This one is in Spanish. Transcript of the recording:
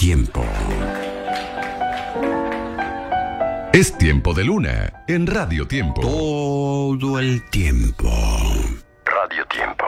tiempo. Es tiempo de luna en Radio Tiempo. Todo el tiempo. Radio Tiempo.